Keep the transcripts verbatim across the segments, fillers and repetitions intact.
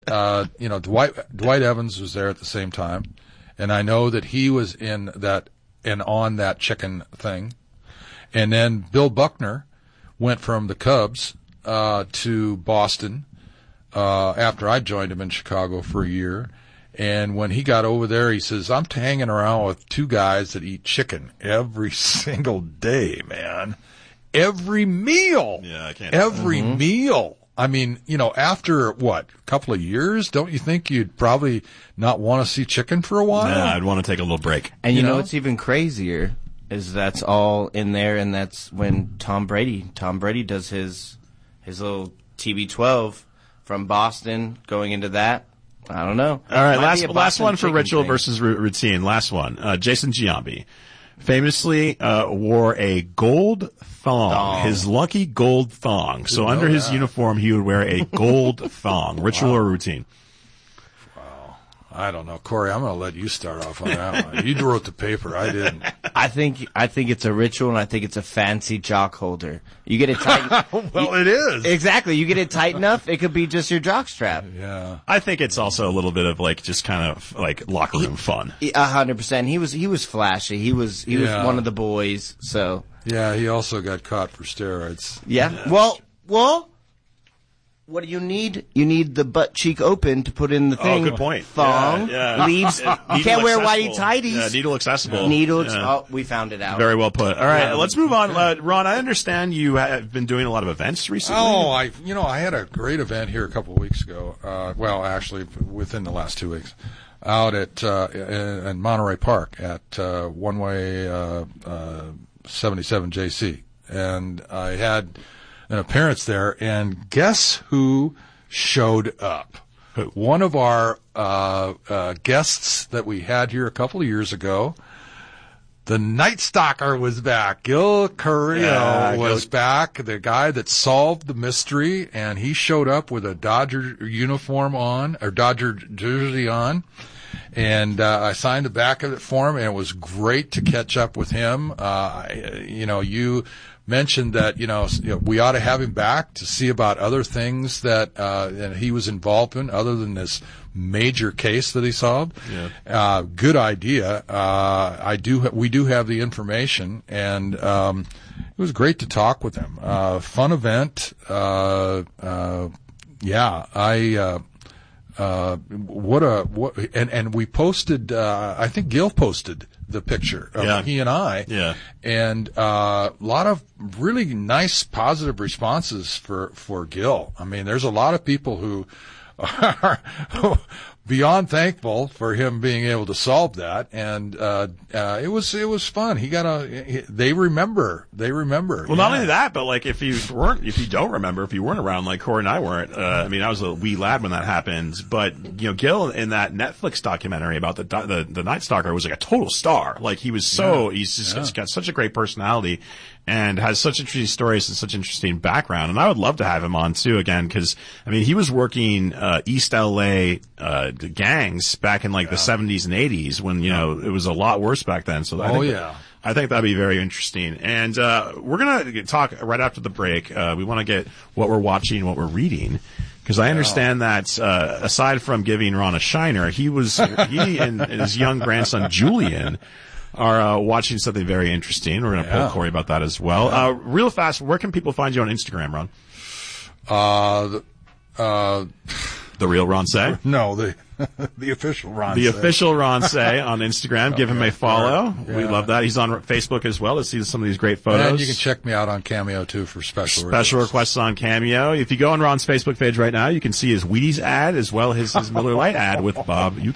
uh, you know, Dwight Dwight Evans was there at the same time, and I know that he was in that and on that chicken thing. And then Bill Buckner went from the Cubs uh, to Boston uh, after I joined him in Chicago for a year. And when he got over there, he says, I'm hanging around with two guys that eat chicken every single day, man. Every meal. Yeah, I can't. Every Mm-hmm. meal. I mean, you know, after, what, a couple of years, don't you think you'd probably not want to see chicken for a while? Nah, I'd want to take a little break. And you, You know know? what's even crazier is that's all in there, and that's when Tom Brady, Tom Brady does his his little T B twelve from Boston going into that. I don't know. All right, Might last be a last Boston one for chicken ritual thing. versus ru- routine. Last one. Uh, Jason Giambi famously uh, wore a gold thong, Thong. his lucky gold thong. So under his uniform, he would wear a gold thong. Ritual or routine? I don't know. Corey, I'm going to let you start off on that one. You wrote the paper. I didn't. I think I think it's a ritual, and I think it's a fancy jock holder. You get it tight. Well, it is. Exactly. You get it tight enough, it could be just your jock strap. Yeah. I think it's also a little bit of like just kind of like locker room fun. A hundred percent. He was he was flashy. He was he Yeah. was one of the boys. So Yeah, he also got caught for steroids. yeah. Well, well. What do you need? You need the butt cheek open to put in the thing. Oh, good point. Thong, Yeah, yeah. leaves. You Needle can't wear accessible. whitey tighties. Yeah, needle accessible. Needle. Yeah. Oh, we found it out. Very well put. All right, Yeah. let's move on. Uh, Ron, I understand you have been doing a lot of events recently. Oh, I you know I had a great event here a couple of weeks ago. Uh, well, actually, within the last two weeks, out at uh, in, in Monterey Park at uh, One Way uh, uh, seventy-seven J C, and I had an appearance there. And guess who showed up? One of our uh, uh, guests that we had here a couple of years ago. The Night Stalker was back. Gil Carrillo Yeah, was Gil- back, the guy that solved the mystery, and he showed up with a Dodger uniform on, or Dodger jersey on, and uh, I signed the back of it for him, and it was great to catch up with him. Uh, I, you know, you mentioned that, you know, you know, we ought to have him back to see about other things that uh, that he was involved in other than this major case that he solved. Yeah. Uh, good idea. Uh, I do. Ha- we do have the information, and um, it was great to talk with him. Uh, fun event. Uh, uh, yeah, I. Uh, uh, what a what and and we posted. Uh, I think Gil posted the picture of Yeah. he and I. Yeah. And uh, a lot of really nice, positive responses for for Gil. I mean, there's a lot of people who are beyond thankful for him being able to solve that, and uh, uh, it was it was fun. He got a. They remember. They remember. Well, not Yeah. only that, but like if you weren't, if you don't remember, if you weren't around, like Corey and I weren't. Uh, I mean, I was a wee lad when that happened. But you know, Gil in that Netflix documentary about the the, the Night Stalker was like a total star. Like he was so he's just he's got such a great personality and has such interesting stories and such interesting background. And I would love to have him on too again because I mean he was working uh, East L A uh, gangs back in like the seventies and eighties when you know it was a lot worse back then. So I Oh, think yeah. I think that'd be very interesting. And uh, we're going to talk right after the break. Uh, we want to get what we're watching, what we're reading. Because I understand that uh, aside from giving Ron a shiner, he was he and, and his young grandson Julian are uh, watching something very interesting. We're going to Yeah. poll Corey about that as well. Uh, real fast, where can people find you on Instagram, Ron? Uh, the, uh, The real Ron Say? no, the the official Ron. The Say. official Ron Say on Instagram. Give him a follow. Yeah. We love that. He's on Facebook as well to see some of these great photos. And you can check me out on Cameo too for special Special requests. requests on Cameo. If you go on Ron's Facebook page right now, you can see his Wheaties ad as well as his Miller Lite ad with Bob Uecker.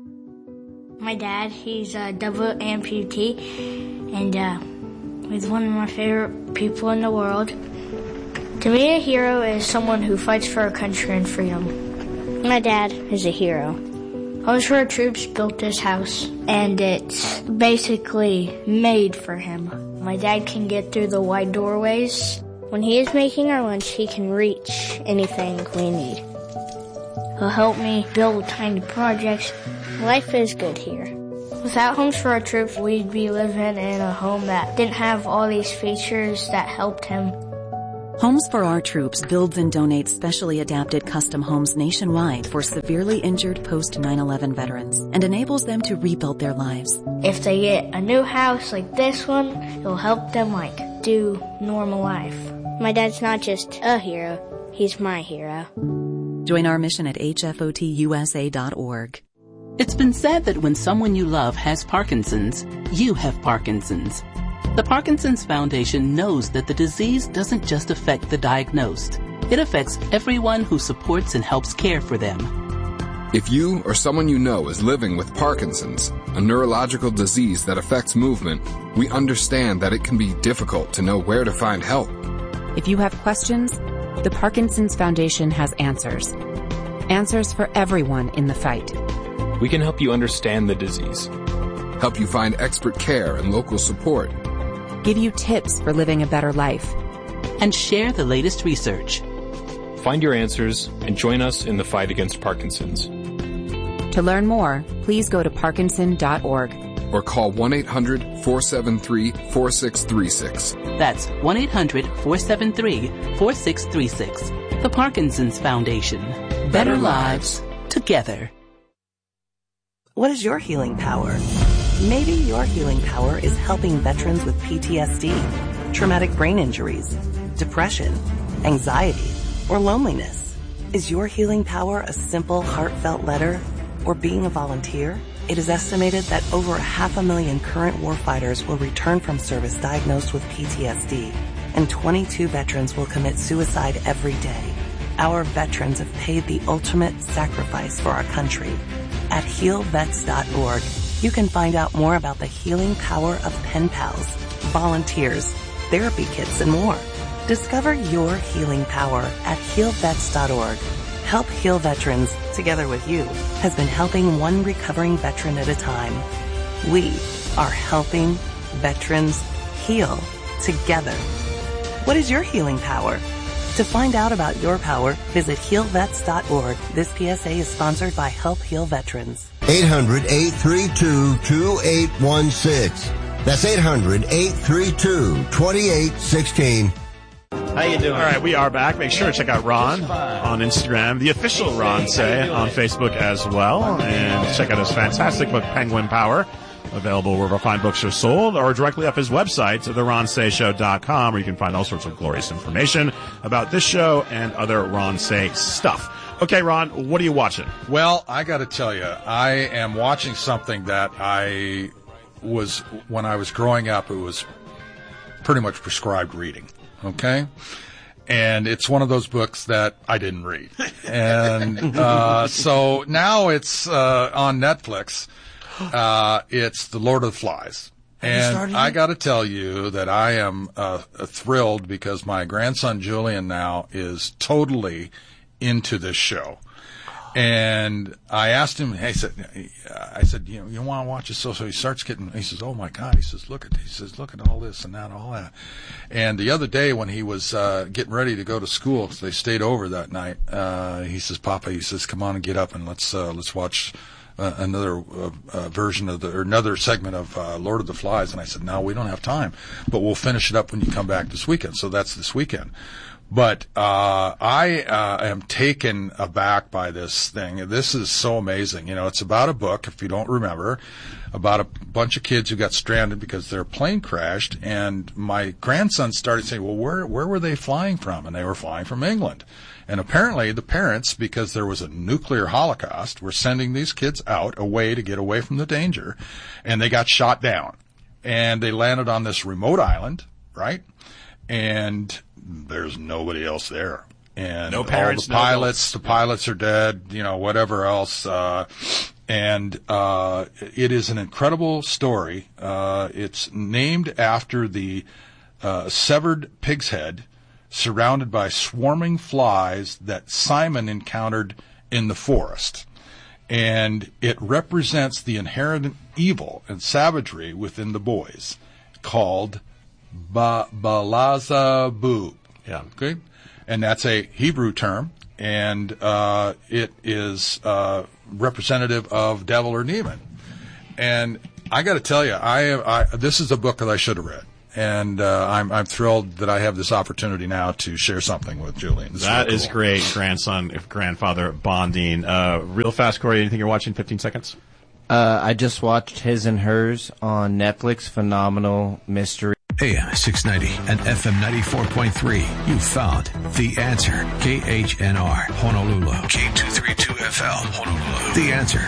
My dad, he's a double amputee, and uh, he's one of my favorite people in the world. To me, a hero is someone who fights for our country and freedom. My dad is a hero. Homes for Our Troops built this house, and it's basically made for him. My dad can get through the wide doorways. When he is making our lunch, he can reach anything we need. He'll help me build tiny projects. Life is good here. Without Homes for Our Troops, we'd be living in a home that didn't have all these features that helped him. Homes for Our Troops builds and donates specially adapted custom homes nationwide for severely injured post nine eleven veterans and enables them to rebuild their lives. If they get a new house like this one, it'll help them, like, do normal life. My dad's not just a hero, he's my hero. Join our mission at H F O T U S A dot org. It's been said that when someone you love has Parkinson's, you have Parkinson's. The Parkinson's Foundation knows that the disease doesn't just affect the diagnosed. It affects everyone who supports and helps care for them. If you or someone you know is living with Parkinson's, a neurological disease that affects movement, we understand that it can be difficult to know where to find help. If you have questions, the Parkinson's Foundation has answers. Answers for everyone in the fight. We can help you understand the disease. Help you find expert care and local support. Give you tips for living a better life. And share the latest research. Find your answers and join us in the fight against Parkinson's. To learn more, please go to Parkinson dot org. Or call one eight hundred four seven three four six three six. That's one eight hundred four seven three four six three six. The Parkinson's Foundation. Better, Better lives together. What is your healing power? Maybe your healing power is helping veterans with P T S D, traumatic brain injuries, depression, anxiety, or loneliness. Is your healing power a simple, heartfelt letter or being a volunteer? It is estimated that over half a million current warfighters will return from service diagnosed with P T S D, and twenty-two veterans will commit suicide every day. Our veterans have paid the ultimate sacrifice for our country. At heal vets dot org, you can find out more about the healing power of pen pals, volunteers, therapy kits, and more. Discover your healing power at heal vets dot org. Help Heal Veterans, together with you, has been helping one recovering veteran at a time. We are helping veterans heal together. What is your healing power? To find out about your power, visit heal vets dot org. This P S A is sponsored by Help Heal Veterans. eight hundred, eight three two, two eight one six. That's eight hundred, eight three two, two eight one six. How you doing? All right, we are back. Make sure to check out Ron on Instagram, the official Ron Say on Facebook as well, and check out his fantastic book, Penguin Power, available wherever fine books are sold, or directly off his website, the ron say show dot com, where you can find all sorts of glorious information about this show and other Ron Say stuff. Okay, Ron, what are you watching? Well, I got to tell you, I am watching something that I was, when I was growing up, it was pretty much prescribed reading. Okay? And it's one of those books that I didn't read. And uh, so now it's uh, on Netflix. Uh, it's The Lord of the Flies. And I got to tell you that I am uh, thrilled because my grandson Julian now is totally into this show. And I asked him, hey, I said, I said, you know, you want to watch this? So, so he starts getting, he says, oh my God. He says, look at, he says, look at all this and that, all that. And the other day when he was, uh, getting ready to go to school, because they stayed over that night, uh, he says, Papa, he says, come on and get up and let's, uh, let's watch, uh, another, uh, uh, version of the, or another segment of, uh, Lord of the Flies. And I said, no, we don't have time, but we'll finish it up when you come back this weekend. So that's this weekend. But uh I uh, am taken aback by this thing. This is so amazing. You know, it's about a book, if you don't remember, about a bunch of kids who got stranded because their plane crashed. And my grandson started saying, well, where where were they flying from? And they were flying from England. And apparently the parents, because there was a nuclear holocaust, were sending these kids out away to get away from the danger. And they got shot down. And they landed on this remote island, right? And there's nobody else there. And no parents, all the pilots, no the pilots are dead, you know, whatever else. Uh, and, uh, it is an incredible story. Uh, it's named after the, uh, severed pig's head surrounded by swarming flies that Simon encountered in the forest. And it represents the inherent evil and savagery within the boys called Ba Balazabu. Yeah. Okay. And that's a Hebrew term, and uh, it is uh, representative of devil or demon. And I got to tell you, I, I this is a book that I should have read, and uh, I'm I'm thrilled that I have this opportunity now to share something with Julian. This That really is cool. great, grandson, grandfather bonding. Uh, real fast, Corey, anything you're watching? fifteen seconds. Uh, I just watched His and Hers on Netflix. Phenomenal mystery. A M six ninety and F M ninety-four point three. You found The Answer. K H N R, Honolulu. K two thirty-two F L, Honolulu. The Answer.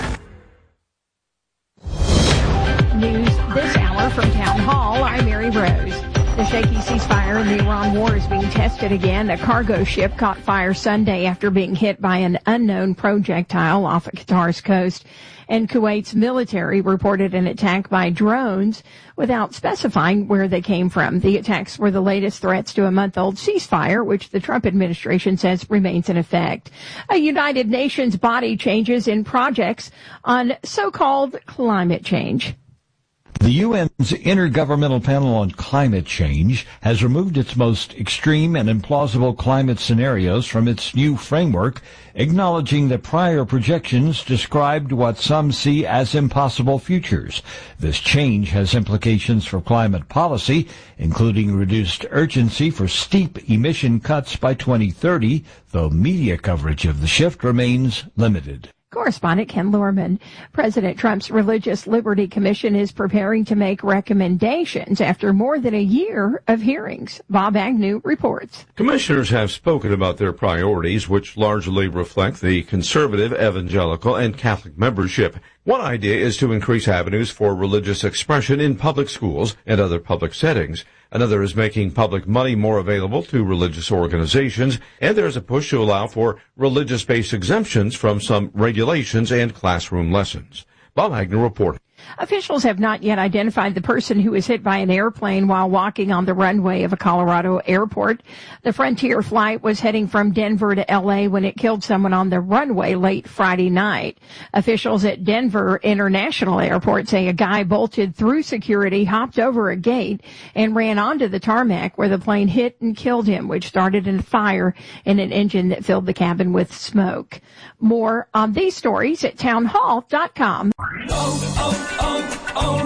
News this hour from Town Hall. I'm Mary Rose. The shaky ceasefire in the Iran war is being tested again. A cargo ship caught fire Sunday after being hit by an unknown projectile off of Qatar's coast. And Kuwait's military reported an attack by drones without specifying where they came from. The attacks were the latest threats to a month-old ceasefire, which the Trump administration says remains in effect. A United Nations body changes in projects on so-called climate change. The U N's Intergovernmental Panel on Climate Change has removed its most extreme and implausible climate scenarios from its new framework, acknowledging that prior projections described what some see as impossible futures. This change has implications for climate policy, including reduced urgency for steep emission cuts by twenty thirty, though media coverage of the shift remains limited. Correspondent Ken Lorman. President Trump's Religious Liberty Commission is preparing to make recommendations after more than a year of hearings. Bob Agnew reports. Commissioners have spoken about their priorities, which largely reflect the conservative, evangelical, and Catholic membership. One idea is to increase avenues for religious expression in public schools and other public settings. Another is making public money more available to religious organizations, and there's a push to allow for religious-based exemptions from some regulations and classroom lessons. Bob Agnew reporting. Officials have not yet identified the person who was hit by an airplane while walking on the runway of a Colorado airport. The Frontier flight was heading from Denver to L A when it killed someone on the runway late Friday night. Officials at Denver International Airport say a guy bolted through security, hopped over a gate, and ran onto the tarmac where the plane hit and killed him, which started a fire in an engine that filled the cabin with smoke. More on these stories at townhall dot com. Oh, oh, oh,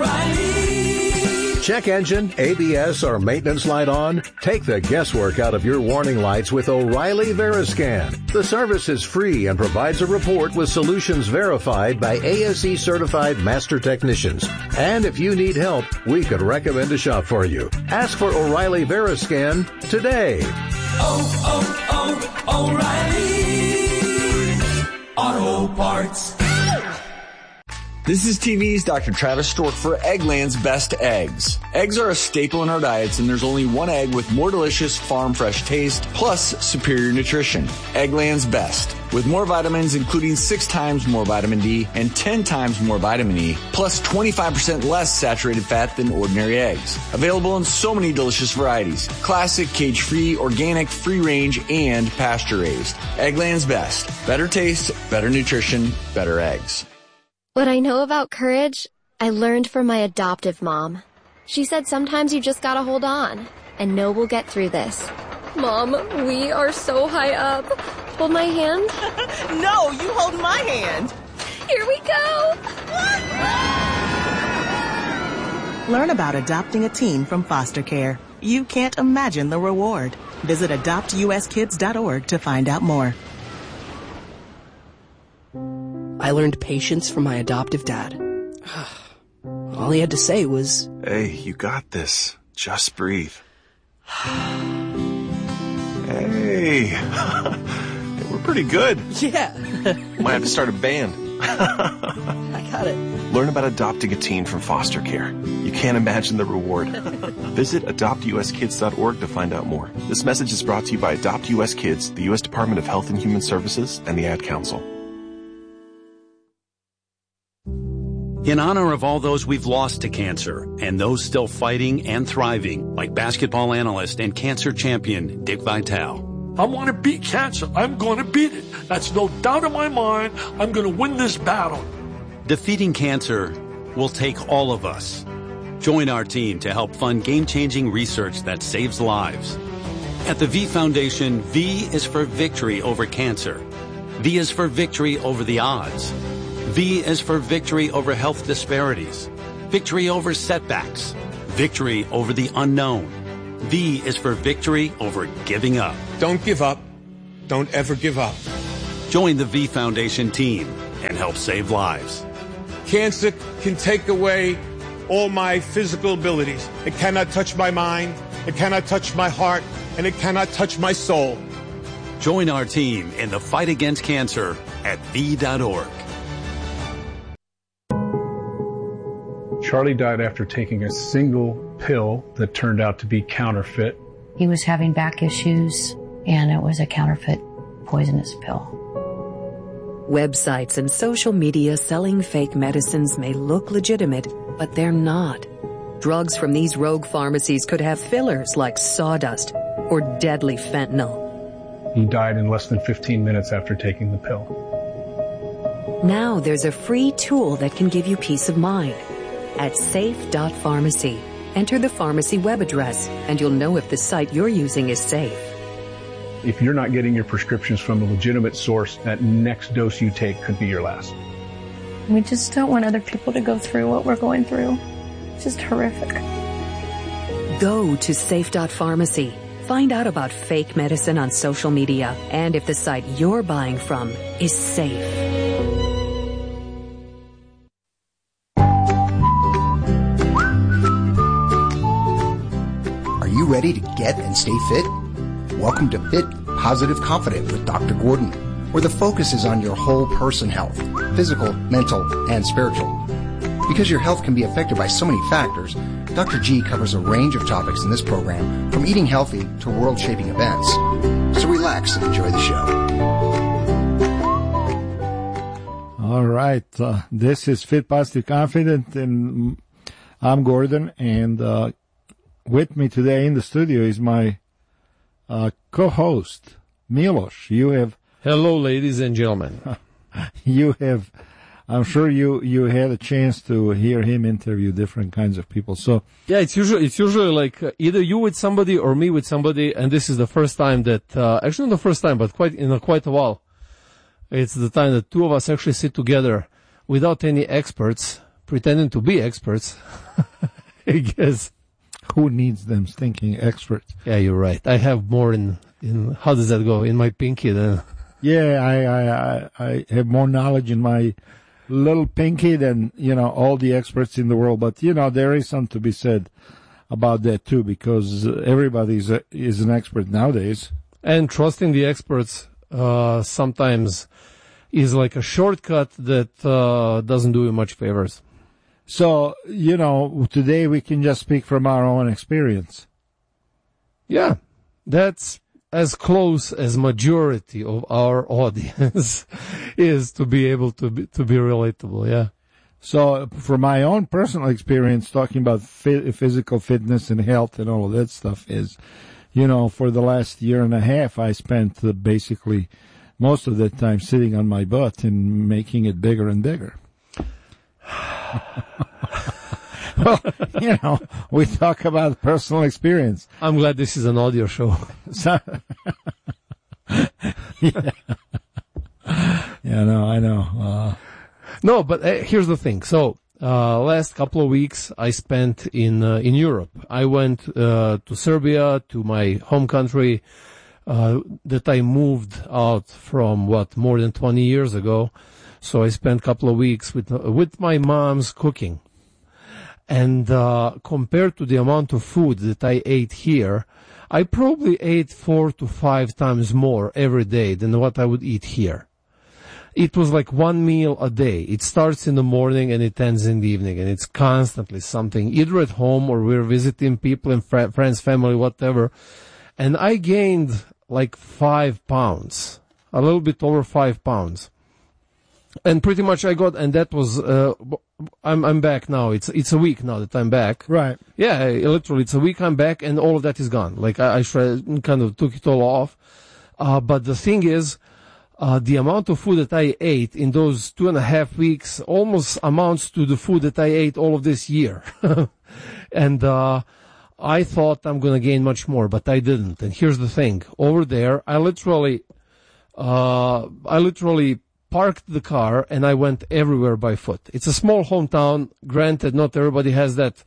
O'Reilly. Check engine, A B S, or maintenance light on? Take the guesswork out of your warning lights with O'Reilly Veriscan. The service is free and provides a report with solutions verified by A S E certified master technicians. And if you need help, we could recommend a shop for you. Ask for O'Reilly Veriscan today. Oh, oh, oh, O'Reilly Auto Parts. This is T V's Doctor Travis Stork for Eggland's Best Eggs. Eggs are a staple in our diets, and there's only one egg with more delicious farm fresh taste, plus superior nutrition. Eggland's Best. With more vitamins, including six times more vitamin D and ten times more vitamin E, plus twenty-five percent less saturated fat than ordinary eggs. Available in so many delicious varieties. Classic, cage-free, organic, free-range, and pasture-raised. Eggland's Best. Better taste, better nutrition, better eggs. What I know about courage, I learned from my adoptive mom. She said sometimes you just gotta hold on and know we'll get through this. Mom, we are so high up. Hold my hand. No, you hold my hand. Here we go. Learn about adopting a teen from foster care. You can't imagine the reward. Visit adopt u s kids dot org to find out more. I learned patience from my adoptive dad. All he had to say was, "Hey, you got this. Just breathe." Hey, we're pretty good. Yeah. Might have to start a band. I got it. Learn about adopting a teen from foster care. You can't imagine the reward. Visit adopt u s kids dot org to find out more. This message is brought to you by Adopt U S Kids, the U S Department of Health and Human Services, and the Ad Council. In honor of all those we've lost to cancer and those still fighting and thriving, like basketball analyst and cancer champion Dick Vitale. I want to beat cancer. I'm going to beat it. That's no doubt in my mind. I'm going to win this battle. Defeating cancer will take all of us. Join our team to help fund game-changing research that saves lives. At the V Foundation, V is for victory over cancer. V is for victory over the odds. V is for victory over health disparities, victory over setbacks, victory over the unknown. V is for victory over giving up. Don't give up. Don't ever give up. Join the V Foundation team and help save lives. Cancer can take away all my physical abilities. It cannot touch my mind, it cannot touch my heart, and it cannot touch my soul. Join our team in the fight against cancer at V dot org. Charlie died after taking a single pill that turned out to be counterfeit. He was having back issues, and it was a counterfeit poisonous pill. Websites and social media selling fake medicines may look legitimate, but they're not. Drugs from these rogue pharmacies could have fillers like sawdust or deadly fentanyl. He died in less than fifteen minutes after taking the pill. Now there's a free tool that can give you peace of mind. At safe dot pharmacy, enter the pharmacy web address, and you'll know if the site you're using is safe. If you're not getting your prescriptions from a legitimate source, that next dose you take could be your last. We just don't want other people to go through what we're going through. It's just horrific. Go to safe dot pharmacy. Find out about fake medicine on social media and if the site you're buying from is safe. Are you ready to get and stay fit? Welcome to Fit, Positive, Confident with Doctor Gordon, where the focus is on your whole person health, physical, mental, and spiritual. Because your health can be affected by so many factors, Doctor G covers a range of topics in this program, from eating healthy to world-shaping events. So relax and enjoy the show. All right. Uh, this is Fit, Positive, Confident, and I'm Gordon, and uh, with me today in the studio is my uh, co-host, Milos. You have... Hello, ladies and gentlemen. You have... I'm sure you, you had a chance to hear him interview different kinds of people. So yeah, it's usually it's usually like uh, either you with somebody or me with somebody, and this is the first time that uh, actually not the first time, but quite in a, quite a while. It's the time that two of us actually sit together without any experts, pretending to be experts. I guess who needs them stinking experts? Yeah, you're right. I have more in in how does that go in my pinky than. Yeah, I I I, I have more knowledge in my little pinky than, you know, all the experts in the world. But, you know, there is something to be said about that, too, because everybody is, a, is an expert nowadays. And trusting the experts uh, sometimes is like a shortcut that uh, doesn't do you much favors. So, you know, today we can just speak from our own experience. Yeah, that's as close as majority of our audience is to be able to be, to be relatable, yeah. So, from my own personal experience, talking about fi- physical fitness and health and all of that stuff is, you know, for the last year and a half, I spent uh, basically most of that time sitting on my butt and making it bigger and bigger. Well, you know, we talk about personal experience. I'm glad this is an audio show. So, yeah. Yeah, no, I know. Uh, no, but uh, here's the thing. So, uh, last couple of weeks I spent in uh, in Europe. I went uh, to Serbia, to my home country uh, that I moved out from, what, more than twenty years ago. So I spent a couple of weeks with uh, with my mom's cooking. And uh compared to the amount of food that I ate here, I probably ate four to five times more every day than what I would eat here. It was like one meal a day. It starts in the morning and it ends in the evening, and it's constantly something, either at home or we're visiting people and fr- friends, family, whatever. And I gained like five pounds, a little bit over five pounds. And pretty much I got, and that was, uh, I'm, I'm back now. It's, it's a week now that I'm back. Right. Yeah, literally, it's a week I'm back and all of that is gone. Like, I, I kind of took it all off. Uh, but the thing is, uh, the amount of food that I ate in those two and a half weeks almost amounts to the food that I ate all of this year. And, uh, I thought I'm gonna gain much more, but I didn't. And here's the thing. Over there, I literally, uh, I literally, parked the car and I went everywhere by foot. It's a small hometown. Granted, not everybody has that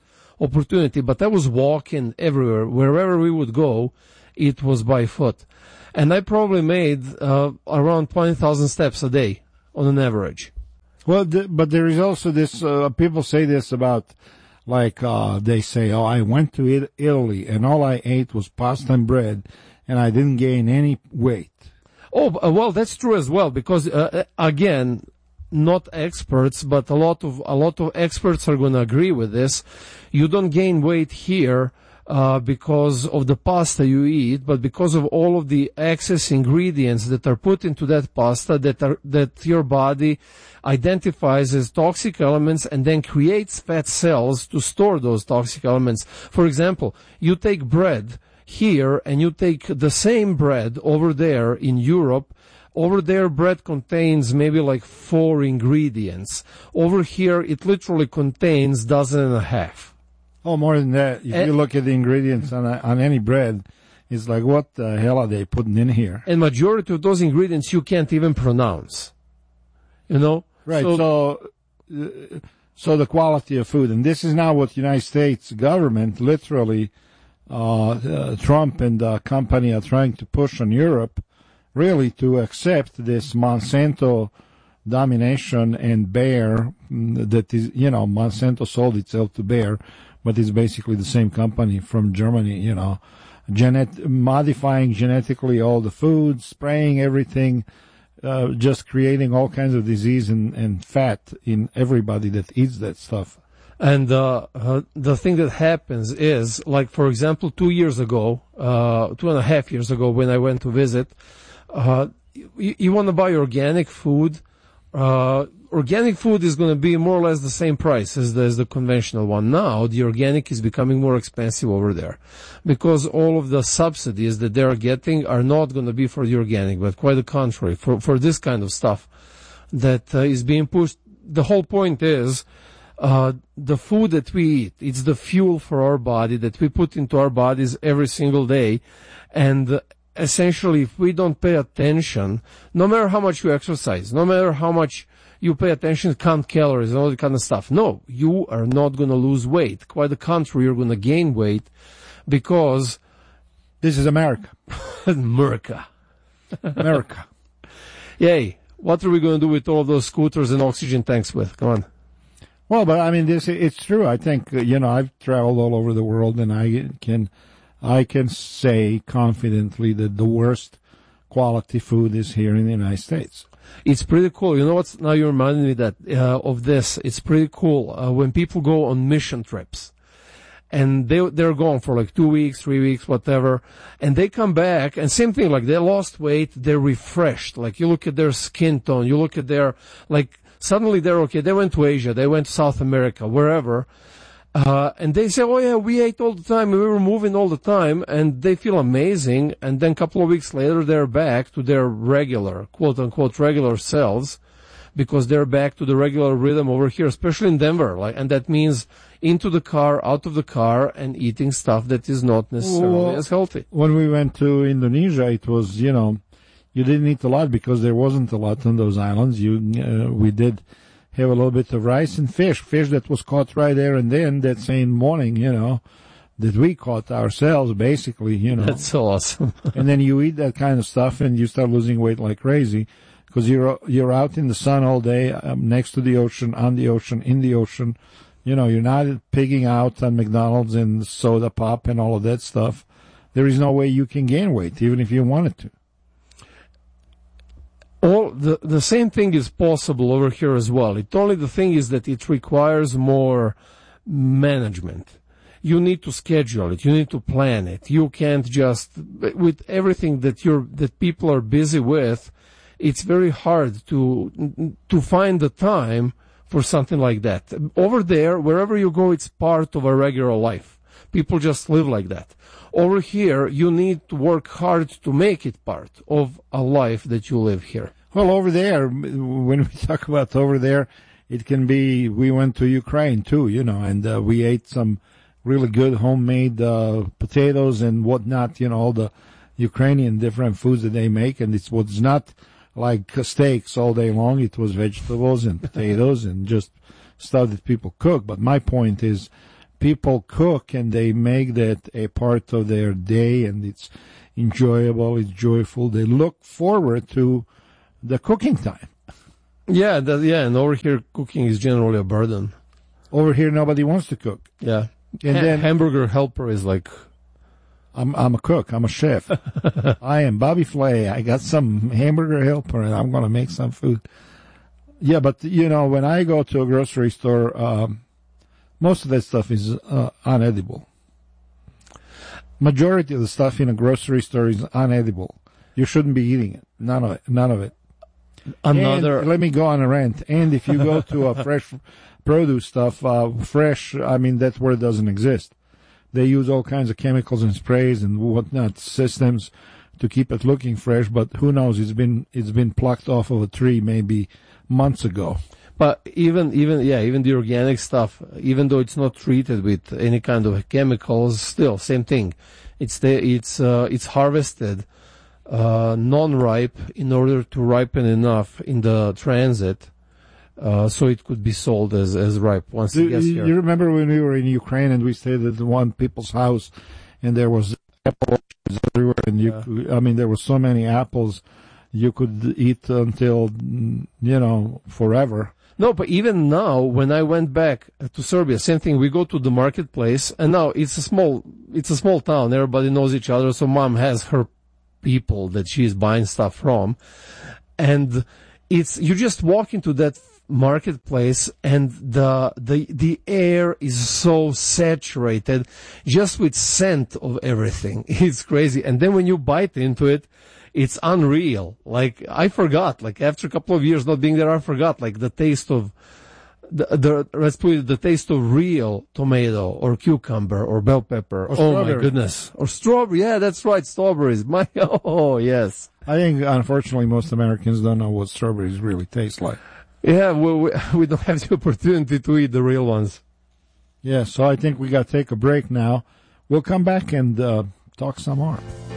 opportunity. But I was walking everywhere. Wherever we would go, it was by foot. And I probably made uh, around twenty thousand steps a day on an average. Well, th- but there is also this, uh, people say this about, like, uh, they say, oh, I went to it- Italy and all I ate was pasta and bread and I didn't gain any weight. Oh, well, that's true as well, because, uh, again, not experts, but a lot of, a lot of experts are going to agree with this. You don't gain weight here, uh, because of the pasta you eat, but because of all of the excess ingredients that are put into that pasta that are, that your body identifies as toxic elements and then creates fat cells to store those toxic elements. For example, you take bread here and you take the same bread over there in Europe. Over there, bread contains maybe like four ingredients. Over here, it literally contains dozen and a half. Oh, more than that. If And- you look at the ingredients on a, on any bread, it's like, what the hell are they putting in here? And majority of those ingredients you can't even pronounce. You know? Right. So, So, uh, so the quality of food, and this is now what the United States government, literally, uh, uh, Trump and the company are trying to push on Europe, really to accept this Monsanto domination and Bayer, mm, that is, you know, Monsanto sold itself to Bayer, but it's basically the same company from Germany, you know, genet- modifying genetically all the foods, spraying everything, uh, just creating all kinds of disease and, and fat in everybody that eats that stuff. And uh, uh, the thing that happens is, like, for example, two years ago, uh, two and a half years ago when I went to visit, uh, you, you want to buy organic food, uh, organic food is going to be more or less the same price as the, as the conventional one. Now, the organic is becoming more expensive over there because all of the subsidies that they're getting are not going to be for the organic, but quite the contrary, for, for this kind of stuff that uh, is being pushed. The whole point is, uh, the food that we eat, it's the fuel for our body that we put into our bodies every single day. And uh, essentially, if we don't pay attention, no matter how much you exercise, no matter how much you pay attention, count calories and all that kind of stuff, no, you are not going to lose weight. Quite the contrary, you're going to gain weight because this is America. America. America. Yay. What are we going to do with all of those scooters and oxygen tanks with? Come on. Well, but I mean, this, it's true. I think, uh, you know, I've traveled all over the world and I can, I can say confidently that the worst quality food is here in the United States. It's pretty cool. You know what's, now you reminded me that, uh, of this. It's pretty cool, uh, when people go on mission trips and they, they're gone for like two weeks, three weeks, whatever, and they come back and same thing, like they lost weight, they're refreshed. Like you look at their skin tone, you look at their, like, suddenly they're okay. They went to Asia, they went to South America, wherever, uh, and they say, oh yeah, we ate all the time, we were moving all the time, and they feel amazing, and then a couple of weeks later they're back to their regular, quote unquote, regular selves, because they're back to the regular rhythm over here, especially in Denver, like, and that means into the car, out of the car, and eating stuff that is not necessarily Well, as healthy. When we went to Indonesia, it was, you know, you didn't eat a lot because there wasn't a lot on those islands. You, uh, we did have a little bit of rice and fish, fish that was caught right there and then that same morning, you know, that we caught ourselves, basically, you know. That's so awesome. And then you eat that kind of stuff and you start losing weight like crazy because you're, you're out in the sun all day, um, next to the ocean, on the ocean, in the ocean. You know, you're not pigging out on McDonald's and soda pop and all of that stuff. There is no way you can gain weight, even if you wanted to. All the the same thing is possible over here as well. It only the thing is that it requires more management. You need to schedule it. You need to plan it. You can't just, with everything that you're that people are busy with, it's very hard to to find the time for something like that. Over there, wherever you go, it's part of a regular life. People just live like that. Over here, you need to work hard to make it part of a life that you live here. Well, over there, when we talk about over there, it can be, we went to Ukraine too, you know, and uh, we ate some really good homemade uh, potatoes and whatnot, you know, all the Ukrainian different foods that they make, and it was not like steaks all day long. It was vegetables and potatoes and just stuff that people cook. But my point is, people cook and they make that a part of their day, and it's enjoyable, it's joyful. They look forward to the cooking time. Yeah, that, yeah, and over here cooking is generally a burden. Over here, nobody wants to cook. Yeah, and ha- then hamburger helper is like, I'm I'm a cook. I'm a chef. I am Bobby Flay. I got some hamburger helper, and I'm going to make some food. Yeah, but you know, when I go to a grocery store, um, most of that stuff is uh, unedible. Majority of the stuff in a grocery store is unedible. You shouldn't be eating it. None of it. None of it. Another. And let me go on a rant. And if you go to a fresh produce stuff, uh, fresh, I mean, that word doesn't exist. They use all kinds of chemicals and sprays and whatnot systems to keep it looking fresh. But who knows? It's been it's been plucked off of a tree maybe months ago. But even, even, yeah, even the organic stuff, even though it's not treated with any kind of chemicals, still, same thing. It's the, it's, uh, it's harvested, uh, non-ripe in order to ripen enough in the transit, uh, so it could be sold as, as ripe once Do, it gets here. You remember when we were in Ukraine and we stayed at one people's house and there was apple orchards everywhere, and you, Yeah. could, I mean, there were so many apples you could eat until, you know, forever. No, but even now, when I went back to Serbia, same thing. We go to the marketplace, and now it's a small, it's a small town. Everybody knows each other, so mom has her people that she's buying stuff from, and it's you just walk into that marketplace, and the the the air is so saturated, just with scent of everything. It's crazy, and then when you bite into it, it's unreal. Like, I forgot, like, after a couple of years not being there, I forgot, like, the taste of, the, the let's put it, the taste of real tomato, or cucumber, or bell pepper. Or oh my strawberry. goodness. Or strawberry, yeah, that's right, strawberries. My, oh, yes. I think, unfortunately, most Americans don't know what strawberries really taste like. Yeah, we, we, we don't have the opportunity to eat the real ones. Yeah, so I think we got to take a break now. We'll come back and uh, talk some more.